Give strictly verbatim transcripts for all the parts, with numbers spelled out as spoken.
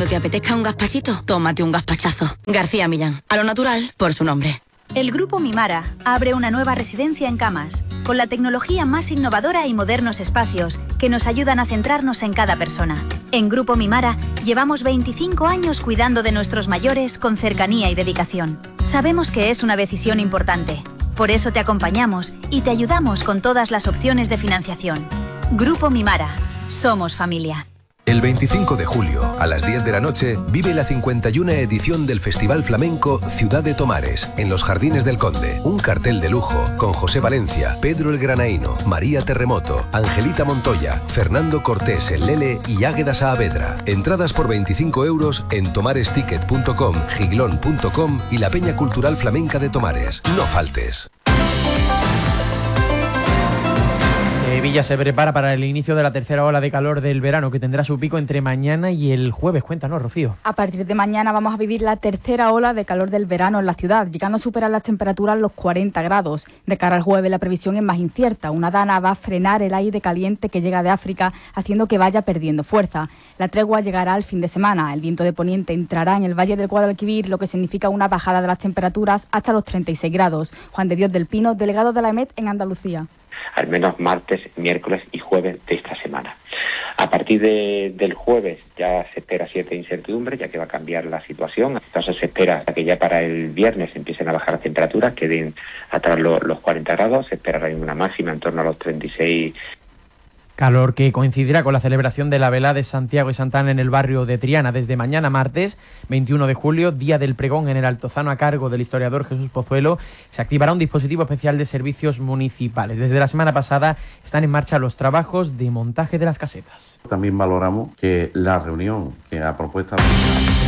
Cuando te apetezca un gazpachito, tómate un gazpachazo. García Millán, a lo natural, por su nombre. El Grupo Mimara abre una nueva residencia en Camas, con la tecnología más innovadora y modernos espacios que nos ayudan a centrarnos en cada persona. En Grupo Mimara llevamos veinticinco años cuidando de nuestros mayores con cercanía y dedicación. Sabemos que es una decisión importante. Por eso te acompañamos y te ayudamos con todas las opciones de financiación. Grupo Mimara. Somos familia. El veinticinco de julio, a las diez de la noche, vive la cincuenta y una edición del Festival Flamenco Ciudad de Tomares, en los Jardines del Conde. Un cartel de lujo con José Valencia, Pedro el Granaíno, María Terremoto, Angelita Montoya, Fernando Cortés el Lele y Águeda Saavedra. Entradas por veinticinco euros en tomaresticket punto com, giglón punto com y la Peña Cultural Flamenca de Tomares. No faltes. Sevilla se prepara para el inicio de la tercera ola de calor del verano, que tendrá su pico entre mañana y el jueves. Cuéntanos, Rocío. A partir de mañana vamos a vivir la tercera ola de calor del verano en la ciudad, llegando a superar las temperaturas los cuarenta grados. De cara al jueves la previsión es más incierta. Una dana va a frenar el aire caliente que llega de África, haciendo que vaya perdiendo fuerza. La tregua llegará al fin de semana. El viento de poniente entrará en el Valle del Guadalquivir, lo que significa una bajada de las temperaturas hasta los treinta y seis grados. Juan de Dios del Pino, delegado de la E M E T en Andalucía. Al menos martes, miércoles y jueves de esta semana. A partir de, del jueves ya se espera cierta incertidumbre, ya que va a cambiar la situación. Entonces se espera que ya para el viernes empiecen a bajar las temperaturas, queden atrás los, los cuarenta grados, se espera una máxima en torno a los treinta y seis. Calor que coincidirá con la celebración de la velada de Santiago y Santana en el barrio de Triana desde mañana martes veintiuno de julio, día del pregón en el Altozano a cargo del historiador Jesús Pozuelo. Se activará un dispositivo especial de servicios municipales. Desde la semana pasada están en marcha los trabajos de montaje de las casetas. También valoramos que la reunión que a propuesta de...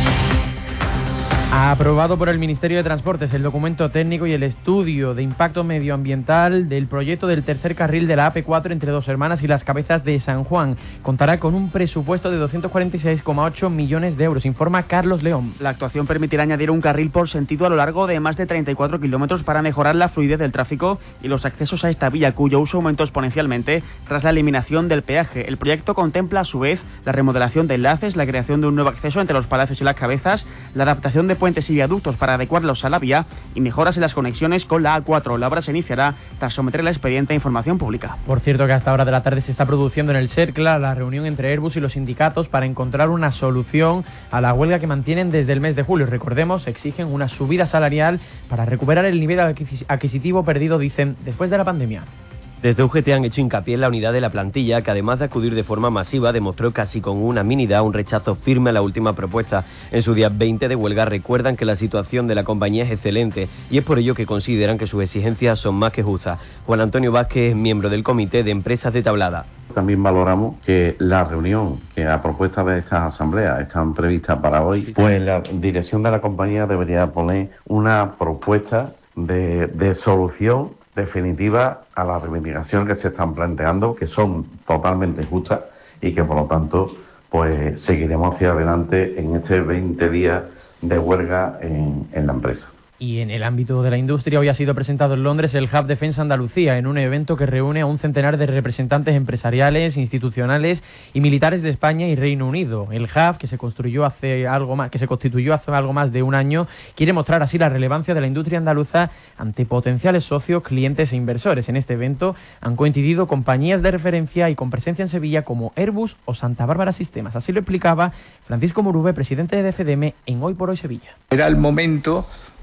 Ha aprobado por el Ministerio de Transportes el documento técnico y el estudio de impacto medioambiental del proyecto del tercer carril de la A P cuatro entre Dos Hermanas y Las Cabezas de San Juan. Contará con un presupuesto de doscientos cuarenta y seis coma ocho millones de euros, informa Carlos León. La actuación permitirá añadir un carril por sentido a lo largo de más de treinta y cuatro kilómetros para mejorar la fluidez del tráfico y los accesos a esta vía, cuyo uso aumentó exponencialmente tras la eliminación del peaje. El proyecto contempla a su vez la remodelación de enlaces, la creación de un nuevo acceso entre los Palacios y Las Cabezas, la adaptación de puentes y viaductos para adecuarlos a la vía y mejoras en las conexiones con la A cuatro. La obra se iniciará tras someter el expediente a información pública. Por cierto, que hasta hora de la tarde se está produciendo en el Cercla la reunión entre Airbus y los sindicatos para encontrar una solución a la huelga que mantienen desde el mes de julio. Recordemos, exigen una subida salarial para recuperar el nivel adquisitivo perdido, dicen, después de la pandemia. Desde U G T han hecho hincapié en la unidad de la plantilla, que además de acudir de forma masiva, demostró casi con unanimidad un rechazo firme a la última propuesta. En su día veinte de huelga recuerdan que la situación de la compañía es excelente y es por ello que consideran que sus exigencias son más que justas. Juan Antonio Vázquez es miembro del Comité de Empresas de Tablada. También valoramos que la reunión que a propuesta de estas asambleas están previstas para hoy, pues la dirección de la compañía debería poner una propuesta de, de solución definitiva a las reivindicaciones que se están planteando, que son totalmente justas y que por lo tanto pues seguiremos hacia adelante en este veinte días de huelga en, en la empresa. Y en el ámbito de la industria, hoy ha sido presentado en Londres el Hub Defensa Andalucía, en un evento que reúne a un centenar de representantes empresariales, institucionales y militares de España y Reino Unido. El Hub, que se construyó hace algo más, que se constituyó hace algo más de un año, quiere mostrar así la relevancia de la industria andaluza ante potenciales socios, clientes e inversores. En este evento han coincidido compañías de referencia y con presencia en Sevilla como Airbus o Santa Bárbara Sistemas. Así lo explicaba Francisco Murube, presidente de F D M, en Hoy por Hoy Sevilla. Era el momento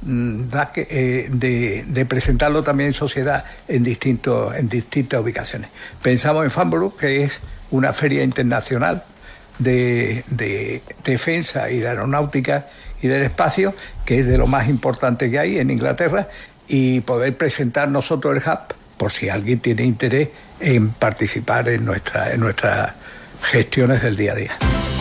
De, de, de presentarlo también en sociedad en, distintos, en distintas ubicaciones. Pensamos en Farnborough, que es una feria internacional de, de defensa y de aeronáutica y del espacio, que es de lo más importante que hay en Inglaterra, y poder presentar nosotros el hub, por si alguien tiene interés en participar en, nuestra, en nuestras gestiones del día a día.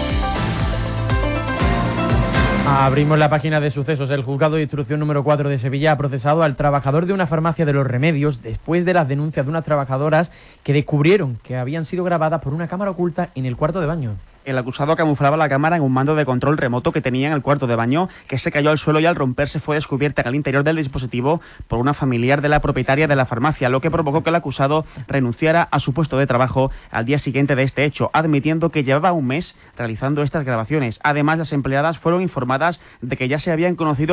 Abrimos la página de sucesos. El juzgado de instrucción número cuatro de Sevilla ha procesado al trabajador de una farmacia de Los Remedios después de las denuncias de unas trabajadoras que descubrieron que habían sido grabadas por una cámara oculta en el cuarto de baño. El acusado camuflaba la cámara en un mando de control remoto que tenía en el cuarto de baño, que se cayó al suelo y al romperse fue descubierta en el interior del dispositivo por una familiar de la propietaria de la farmacia, lo que provocó que el acusado renunciara a su puesto de trabajo al día siguiente de este hecho, admitiendo que llevaba un mes realizando estas grabaciones. Además, las empleadas fueron informadas de que ya se habían conocido